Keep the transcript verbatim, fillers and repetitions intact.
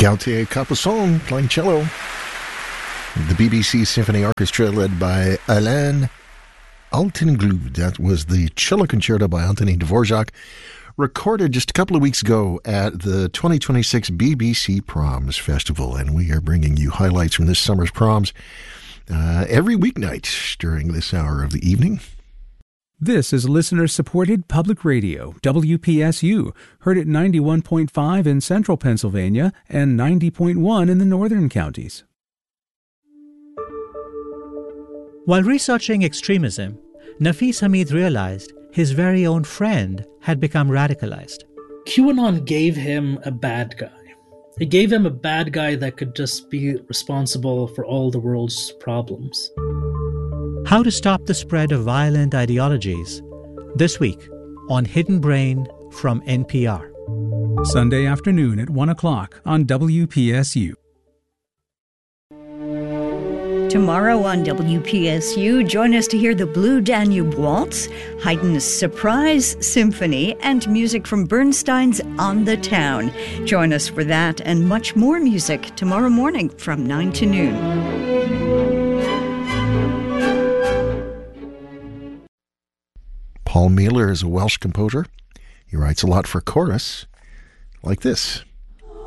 Gautier Capuçon playing cello. The B B C Symphony Orchestra led by Alain Altinglued. That was the cello concerto by Antonin Dvorak, recorded just a couple of weeks ago at the twenty twenty-six B B C Proms Festival. And we are bringing you highlights from this summer's proms uh, every weeknight during this hour of the evening. This is listener-supported public radio, W P S U, heard at ninety-one point five in central Pennsylvania and ninety point one in the northern counties. While researching extremism, Nafis Hamid realized his very own friend had become radicalized. QAnon gave him a bad guy. It gave him a bad guy that could just be responsible for all the world's problems. How to stop the spread of violent ideologies, this week on Hidden Brain from N P R. Sunday afternoon at one o'clock on W P S U. Tomorrow on W P S U, join us to hear the Blue Danube Waltz, Haydn's Surprise Symphony, and music from Bernstein's On the Town. Join us for that and much more music tomorrow morning from nine to noon. Paul Mueller is a Welsh composer. He writes a lot for chorus, like this.